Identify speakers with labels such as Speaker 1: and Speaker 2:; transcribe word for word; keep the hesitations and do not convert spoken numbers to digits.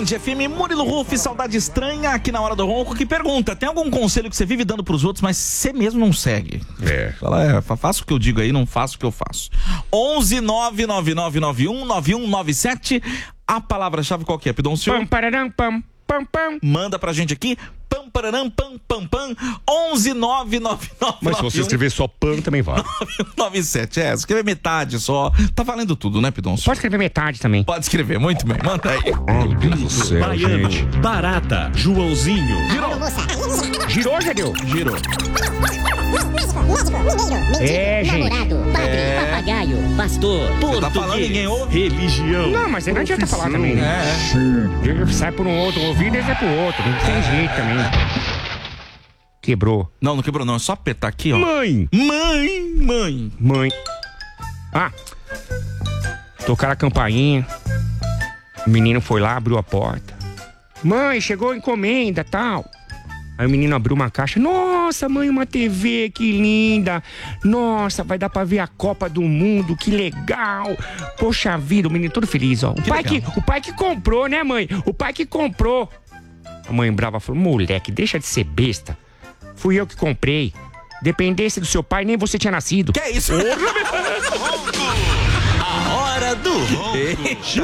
Speaker 1: F M, Murilo Ruff, Saudade Estranha, aqui na Hora do Ronco, que pergunta, tem algum conselho que você vive dando pros outros, mas você mesmo não segue?
Speaker 2: É.
Speaker 1: Fala, é, faço o que eu digo aí, não faço o que eu faço. onze nove nove nove nove um nove um nove sete, a palavra-chave qual que é, Pidoncio?
Speaker 3: Pam, pararam, pam, pam, pam.
Speaker 1: Manda pra gente aqui, pam, pararam, pam, pam, pam, onze nove nove nove.
Speaker 2: Mas se você escrever só pan, também vale.
Speaker 1: nove um nove sete, é, escrever metade só, tá valendo tudo, né, Pidoncio?
Speaker 3: Pode escrever metade também.
Speaker 1: Pode escrever, muito bem, manda aí.
Speaker 2: Meu Deus do céu,
Speaker 4: Baiano,
Speaker 2: gente.
Speaker 4: Barata, Joãozinho.
Speaker 1: Girou.
Speaker 3: Girou, já deu?
Speaker 1: Girou.
Speaker 3: É, gente.
Speaker 5: Namorado, padre,
Speaker 1: É.
Speaker 5: papagaio, pastor,
Speaker 1: Você tá falando, ninguém ouve?
Speaker 4: Religião.
Speaker 3: Não, mas aí não adianta falar também, né?
Speaker 1: É,
Speaker 3: Ele sai por um outro ouvido e sai pro outro. Não tem jeito também. Quebrou.
Speaker 1: não, não quebrou não, é só apertar aqui, ó.
Speaker 3: Mãe!
Speaker 1: Mãe, mãe.
Speaker 3: Mãe. Ah. Tocaram a campainha. O menino foi lá, abriu a porta. Mãe, chegou a encomenda, tal. Aí o menino abriu uma caixa. Nossa, mãe, uma T V, que linda. Nossa, vai dar pra ver a Copa do Mundo, que legal. Poxa vida, o menino todo feliz, ó. O,
Speaker 1: Que
Speaker 3: pai, que,
Speaker 1: legal.
Speaker 3: o pai que comprou, né, mãe? O pai que comprou. A mãe brava falou, moleque, deixa de ser besta. Fui eu que comprei. Dependesse do seu pai, nem você tinha nascido.
Speaker 1: Que é isso?
Speaker 4: A Hora do Ronco.
Speaker 1: Eita.